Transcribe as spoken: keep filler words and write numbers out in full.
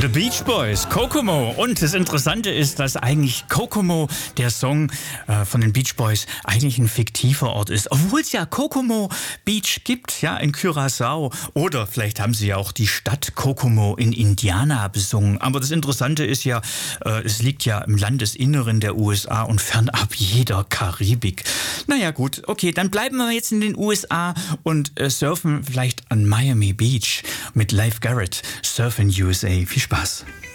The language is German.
The Beach Boys, Kokomo. Und das Interessante ist, dass eigentlich Kokomo, der Song äh, von den Beach Boys, eigentlich ein fiktiver Ort ist. Obwohl es ja Kokomo Beach gibt, ja, in Curaçao. Oder vielleicht haben sie ja auch die Stadt Kokomo in Indiana besungen. Aber das Interessante ist ja, äh, es liegt ja im Landesinneren der U S A und fernab jeder Karibik. Naja gut, okay, dann bleiben wir jetzt in den U S A und äh, surfen vielleicht an Miami Beach mit Leif Garrett, Surf in U S A. Viel Spaß.